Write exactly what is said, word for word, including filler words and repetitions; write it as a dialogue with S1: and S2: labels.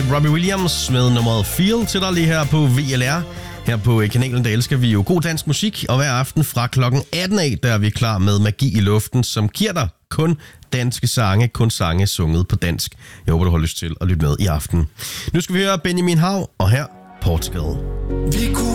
S1: Robbie Williams med nummeret Feel til dig lige her på V L R. Her på kanalen, der elsker vi jo god dansk musik, og hver aften fra klokken atten af, der er vi klar med Magi i Luften, som giver dig kun danske sange, kun sange sunget på dansk. Jeg håber, du har lyst til at lytte med i aften. Nu skal vi høre Benjamin Hav, og her Portugal.